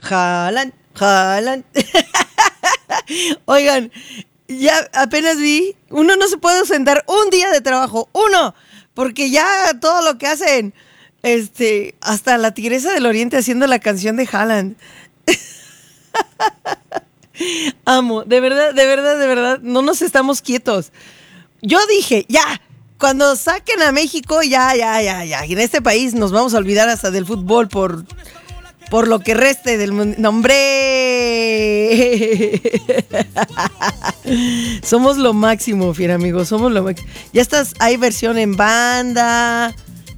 Haaland, Haaland. Oigan, ya apenas vi, uno no se puede ausentar un día de trabajo, uno, porque ya todo lo que hacen, hasta la Tigresa del Oriente haciendo la canción de Haaland. Amo, de verdad, no nos estamos quietos. Yo dije, ya, cuando saquen a México, ya, y en este país nos vamos a olvidar hasta del fútbol por lo que reste del mundo. ¡No, hombre! Somos lo máximo, fiel amigos, somos lo máximo. Ya estás, hay versión en banda,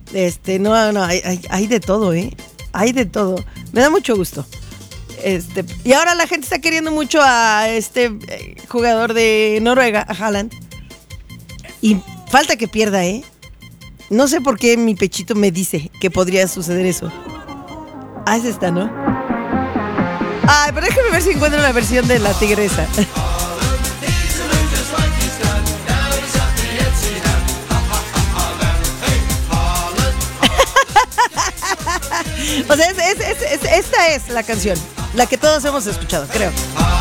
hay de todo, hay de todo. Me da mucho gusto. Y ahora la gente está queriendo mucho a jugador de Noruega, a Haaland. Y falta que pierda, No sé por qué mi pechito me dice que podría suceder eso. Ah, es esta, ¿no? Ay, pero déjame ver si encuentro la versión de la Tigresa. O sea, esta es la canción, la que todos hemos escuchado, creo.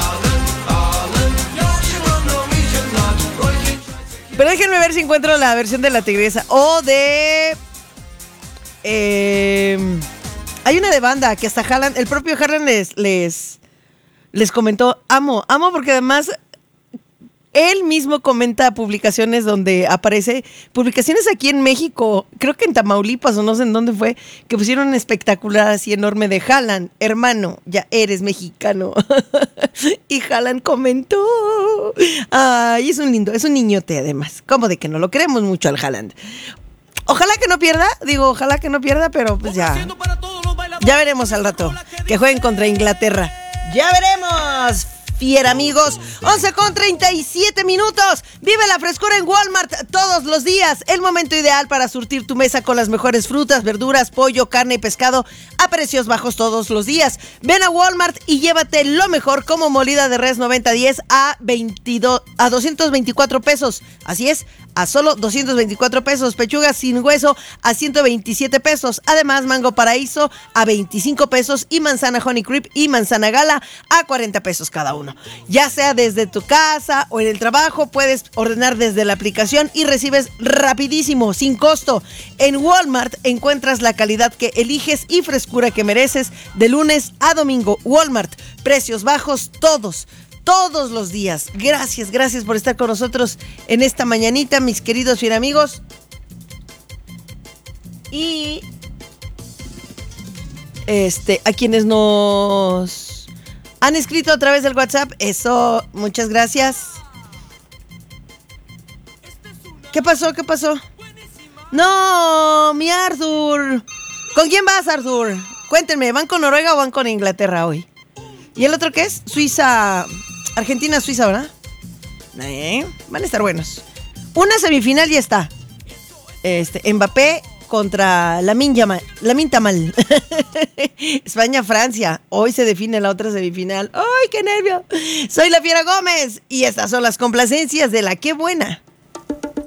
Pero déjenme ver si encuentro la versión de la Tigresa o de... hay una de banda que hasta Haaland, el propio Haaland les comentó, amo porque además él mismo comenta publicaciones donde aparece, publicaciones aquí en México, creo que en Tamaulipas o no sé en dónde fue, que pusieron un espectacular así enorme de Haaland, hermano, ya eres mexicano. Y Haaland comentó, ay, es un lindo, es un niñote además, como de que no lo queremos mucho al Haaland. Ojalá que no pierda, pero pues ya veremos al rato que jueguen contra Inglaterra. Ya veremos, fiera amigos. 11:37. Vive la frescura en Walmart todos los días. El momento ideal para surtir tu mesa con las mejores frutas, verduras, pollo, carne y pescado a precios bajos todos los días. Ven a Walmart y llévate lo mejor, como molida de res 90-10 a 224 pesos. Así es, a solo 224 pesos. Pechuga sin hueso a 127 pesos. Además, mango paraíso a 25 pesos y manzana honey creep y manzana gala a 40 pesos cada uno. Ya sea desde tu casa o en el trabajo, puedes ordenar desde la aplicación y recibes rapidísimo, sin costo. En Walmart encuentras la calidad que eliges y frescura que mereces de lunes a domingo. Walmart, precios bajos todos los días. Gracias por estar con nosotros en esta mañanita, mis queridos fiel amigos. Y a quienes nos han escrito a través del WhatsApp, eso, muchas gracias. ¿Qué pasó? No, mi Arthur. ¿Con quién vas, Arthur? Cuéntenme, ¿van con Noruega o van con Inglaterra hoy? ¿Y el otro qué es? Suiza, Argentina, Suiza, ¿verdad? Van a estar buenos. Una semifinal ya está. Mbappé contra Lamine Yamal. España, Francia. Hoy se define la otra semifinal. ¡Ay, qué nervio! Soy la Fiera Gómez y estas son las complacencias de la Qué Buena.